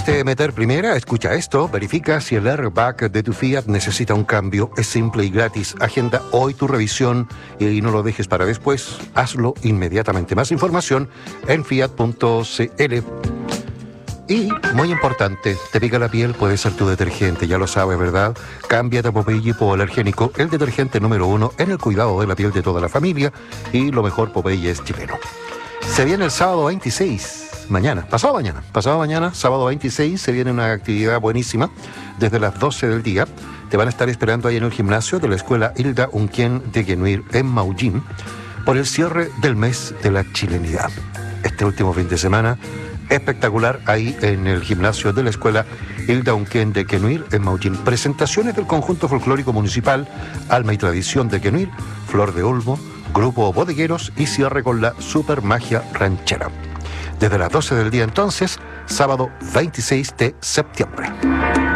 de meter primera, escucha esto, verifica si el airbag de tu Fiat necesita un cambio. Es simple y gratis. Agenda hoy tu revisión y no lo dejes para después. Hazlo inmediatamente. Más información en fiat.cl. Y, muy importante, te pica la piel, puede ser tu detergente, ya lo sabes, ¿verdad? Cámbiate a Popeye hipoalergénico, el detergente número 1 en el cuidado de la piel de toda la familia. Y lo mejor, Popeye es chileno. Se viene el sábado 26, pasado mañana, sábado 26, se viene una actividad buenísima desde las 12 del día. Te van a estar esperando ahí en el gimnasio de la escuela Hilda Unquien de Quenuir en Maullín por el cierre del mes de la chilenidad. Este último fin de semana espectacular ahí en el gimnasio de la escuela Hilda Unquien de Quenuir en Maullín. Presentaciones del conjunto folclórico municipal Alma y Tradición de Quenuir, Flor de Olmo, Grupo Bodegueros y cierre con la Super Magia Ranchera. Desde las 12 del día entonces, sábado 26 de septiembre.